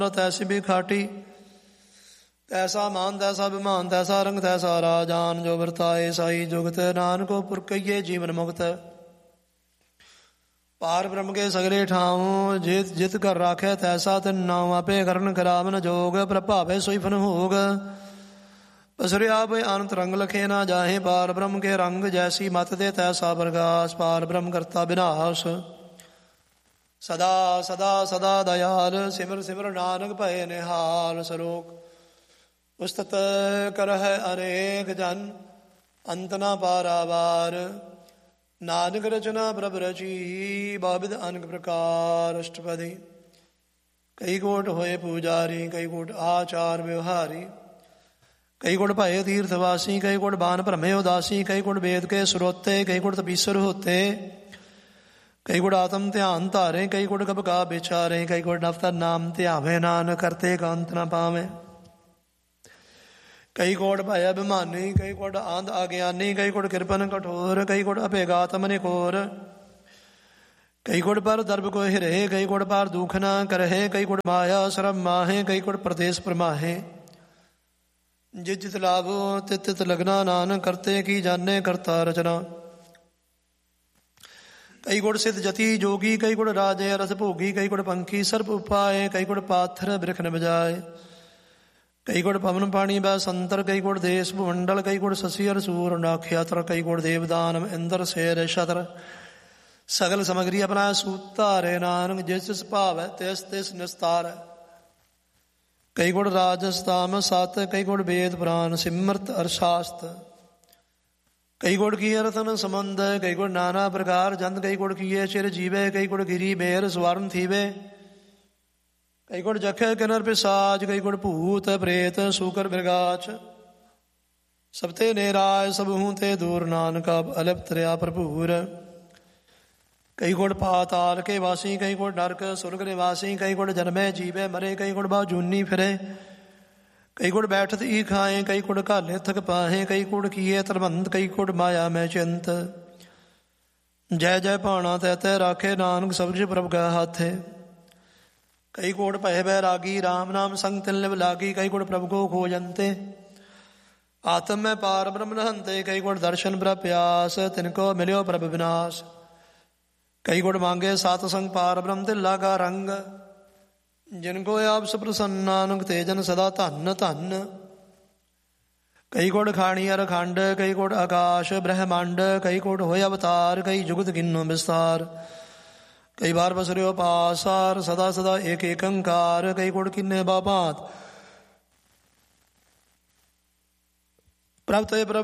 ਤੈਸੀ ਵੀ ਖਾਟੀ। ਤੈਸਾ ਮਾਨ ਤੈਸਾ ਅਭਿਮਾਨ ਤੈਸਾ ਰੰਗ ਤੈਸਾ ਰਾਜਾਨ। ਜੋ ਵਰਤਾਏ ਸਾਈ ਜੁਗਤ ਨਾਨਕੋ ਪੁਰ ਕਈਏ ਜੀਵਨ ਮੁਕਤ। ਪਾਰ ਬ੍ਰਹਮ ਕੇ ਸਗਲੇ ਠਾਉ ਜਿਤ ਜਿਤ ਕਰ ਰਾਖੈ ਤੈਸਾ ਤਿਨ ਨਾਉ। ਆਪੇ ਕਰਨ ਕਰਾਵਨ ਜੋਗ ਪ੍ਰਭਾਵੇ ਸੋਈ ਫਨ ਹੋਗ। ਪਸਰਿਆ ਭਇ ਅਨੰਤ ਰੰਗ ਲਖੇ ਨਾ ਜਾਹੇ। ਪਾਰ ਬ੍ਰਹਮ ਕੇ ਰੰਗ ਜੈਸੀ ਮਤ ਦੇ ਤੈਸਾ ਪ੍ਰਗਾਸ। ਪਾਰ ਬ੍ਰਹਮ ਕਰਤਾ ਵਿਨਾਸ਼। ਸਦਾ ਸਦਾ ਸਦਾ ਦਇਆਲ ਸਿਮਰ ਸਿਮਰ ਨਾਨਕ ਭਏ ਨਿਹਾਲ। ਸਰੋਕ ਉਸਤਤ ਕਰਹਿ ਅਨੇਕ ਜਨ ਅੰਤ ਨਾ ਪਾਰਾਵਾਰ। ਨਾਨਕ ਰਚਨਾ ਪ੍ਰਭ ਰਚੀ ਬਾਬਿਦ ਅਨਕ ਪ੍ਰਕਾਰ। ਅਸ਼ਟਪਦੀ। ਕਈ ਕੋਟ ਹੋਏ ਪੂਜਾਰੀ ਕਈ ਕੋਟ ਆਚਾਰ ਵਿਵਹਾਰੀ। ਕਈ ਕੋਟ ਭਏ ਤੀਰਥ ਵਾਸੀ ਕਈ ਕੋਟ ਬਾਨ ਭਰਮੇ ਉਦਾਸੀ। ਕਈ ਕੋਟ ਵੇਦ ਕੇ ਸਰੋਤੇ ਕਈ ਕੋਟ ਤਪੀਸਰ ਹੋਤੇ। ਕਈ ਕੋਟ ਆਤਮ ਧਿਆਨ ਧਾਰੇ ਕਈ ਕੋਟ ਕਬ ਕਾ ਵਿਚਾਰੇ। ਕਈ ਕੋਟ ਨਫਤਾ ਨਾਮ ਧਿਆਵੇ ਨਾਨਕ ਕਰਤੇ ਕਾਂਤ ਨਾ ਪਾਵੇ। ਕਈ ਕੋਟ ਭੈ ਅਭਿਮਾਨੀ ਕਈ ਕੋਟ ਆਂਧ ਆਗਿਆਨੀ। ਕਈ ਕੋਟ ਕਿਰਪਨ ਕਠੋਰ ਕਈ ਕੋਟ ਅਭੇਗਾਤਮ ਨਿਕੋਰ। ਕਈ ਕੋਟ ਪਰ ਦਰਬ ਕੋ ਹਿਰੇ ਕਈ ਕੋਟ ਪਰ ਦੁਖ ਨਾ ਕਰਹਿ। ਕਈ ਕੋਟ ਮਾਇਆ ਸ਼ਰਮ ਮਾਹੇ ਕਈ ਕੋਟ ਪ੍ਰਦੇਸ਼ ਪਰਮਾਹੇ। ਜਿਤ ਜਿਤ ਲਾਭੋ ਤਿਤ ਤਿਤ ਲਗਨਾ ਨਾਨਕ ਕਰਤੇ ਕੀ ਜਾਣੇ ਕਰਤਾ ਰਚਨਾ। ਕਈ ਗੁੜ ਸਿੱਧ ਜਤੀ ਜੋਗੀ ਕਈ ਗੁੜ ਰਾਜੇ ਰਸ ਭੋਗੀ। ਕਈ ਗੁੜ ਪੰਖੀ ਸਰਪ ਉਪਾਏ ਕਈ ਗੁੜ ਪਾਥਰ ਬਿਰਖ ਨ ਬਜਾਏ। ਕਈ ਗੁੜ ਪਵਨ ਪਾਣੀ ਬੈ ਸੰਤਰ ਕਈ ਗੁੜ ਦੇਸ ਭੁਮੰਡਲ। ਕਈ ਗੁੜ ਸਸੀ ਅਰ ਸੂਰ ਨਾਖਿਆਤਰ। ਕਈ ਗੁੜ ਦੇਵਦਾਨਮ ਇੰਦਰ ਸ਼ੇਰ ਛਤਰ। ਸਗਲ ਸਮਗਰੀ ਆਪਣਾ ਸੂਤ ਧਾਰੇ ਨਾਨਕ ਜਿਸ ਜਿਸ ਭਾਵੈ ਤਿਸ ਤਿਸ ਨਿਸਤਾਰ। ਕਈ ਗੁੜ ਰਾਜਸਤਾਮ ਸਤ ਕਈ ਗੁੜ ਵੇਦ ਪੁਰਾਨ ਸਿਮਰਤ ਅਰ ਸ਼ਾਸਤ। ਕਈ ਗੁੜ ਕੀ ਰਤਨ ਸਮੰਦ ਕਈ ਗੁੜ ਨਾਨਾ ਪ੍ਰਕਾਰ ਜੰਦ। ਕਈ ਗੁੜ ਕੀਏ ਚਿਰ ਜੀਵੇ ਕਈ ਗੁੜ ਗਿਰੀ ਮੇਰ ਸਵਰਨ ਥੀਵੇ। ਕਈ ਗੁੜ ਜਖੇ ਕਿਨਰ ਪਿਸਾਜ ਕਈ ਗੁੜ ਭੂਤ ਪ੍ਰੇਤ ਸੂਕਰ ਬਿਰਗਾਚ। ਸਭ ਤੇ ਨੇਰਾਜ ਸਭ ਹੂੰ ਤੇ ਦੂਰ ਨਾਨਕਾ ਅਲਿਪਤ ਰਿਆ ਭਰਪੂਰ। ਕਈ ਗੁੜ ਪਾਤਾਲ ਕੇ ਵਾਸੀ ਕਈ ਗੁੜ ਨਰਕ ਸੁਰਗ ਨਿਵਾਸੀ। ਕਈ ਗੁੜ ਜਨਮੇ ਜੀਵੇ ਮਰੇ ਕਈ ਗੁੜ ਬਾਹ ਜੂਨੀ ਫਿਰੇ। ਕਈ ਗੁੜ ਬੈਠਤ ਈ ਖਾਏ ਕਈ ਗੁੜ ਘਾਲੇ ਥਕ ਪਾਹੇ। ਕਈ ਗੁੜ ਕੀਏ ਤਰਬੰਧ ਕਈ ਗੁੜ ਮਾਇਆ ਮੈਂ ਚਿੰਤ। ਜੈ ਜੈ ਭਾਣਾ ਤੈ ਤੈ ਰਾਖੇ ਨਾਨਕ ਸਭ ਜੀ ਪ੍ਰਭ ਕੈ ਹਾਥੇ। ਕਈ ਕੋਟ ਭੈ ਬੈਰਾਗੀ ਰਾਮ ਨਾਮ ਸੰਗ ਤਿਨ ਲਿਵ ਲਾਗੀ। ਕਈ ਗੁੜ ਪ੍ਰਭ ਕੋ ਖੋਜੰਤੇ ਆਤਮ ਮੈਂ ਪਾਰ ਬ੍ਰਹਮ ਨਹੰਤੇ। ਕਈ ਗੁੜ ਦਰਸ਼ਨ ਪ੍ਰਭ ਪਿਆਸ ਤਿਨ ਕੋ ਮਿਲਿਓ ਪ੍ਰਭ ਵਿਨਾਸ਼। ਕਈ ਗੁੜ ਮੰਗੇ ਸਤ ਸੰਗ ਪਾਰ ਬ੍ਰਹਮ ਤੇ ਲਾਗਾ ਰੰਗ। ਜਿਨ ਕੋ ਆਪ ਸੁਪ੍ਰਸੰਨ ਨਾਨਕ ਤੇ ਜਨ ਸਦਾ ਧੰਨ ਧੰਨ। ਕਈ ਗੁੜ ਖਾਣੀ ਅਰ ਖੰਡ ਕਈ ਗੁੜ ਆਕਾਸ਼ ਬ੍ਰਹਮੰਡ। ਕਈ ਗੁੜ ਹੋਏ ਅਵਤਾਰ ਕਈ ਜੁਗਤ ਕਿੰਨੋ ਵਿਸਤਾਰ। ਕਈ ਵਾਰ ਬਸਰਿਓ ਪਾਸਾਰ ਸਦਾ ਸਦਾ ਏਕ ਏਕੰਕਾਰ। ਕਈ ਗੁੜ ਕਿੰਨੇ ਬਾਭਾਂਤ ਪ੍ਰਭ ਤੇ ਪ੍ਰਭ